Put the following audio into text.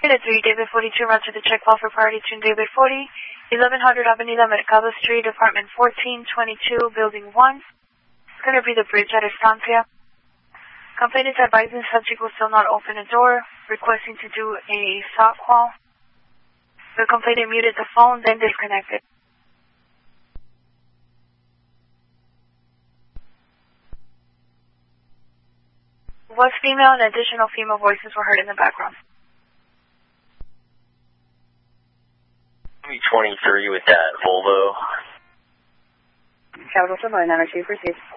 Unit 3, David 42, run to the check file for priority to David 40, 1100 Avenida Mercado Street, apartment 1422, building 1. It's going to be the bridge at Estancia. Complainant advising subject will still not open the door, requesting to do a soft call. The complainant muted the phone, then disconnected. Was female and additional female voices were heard in the background. 23 with that Volvo. Capital Subway 902, proceed.